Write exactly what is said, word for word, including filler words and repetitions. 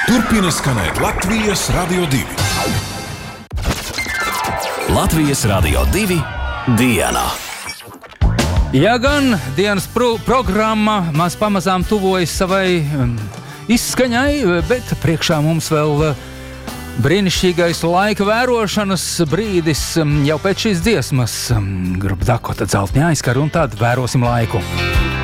Turpina skanēt Latvijas Radio divi. Latvijas Radio divi diena. Ja gan dienas pro- programma maz pamazām tuvojas savai um, izskaņai, bet priekšā mums vēl uh, brīnišķīgais laika vērošanas brīdis um, jau pēc šīs dziesmas. Um, grupa Dakota Dzeltņa aizkar un tad vērosim laiku.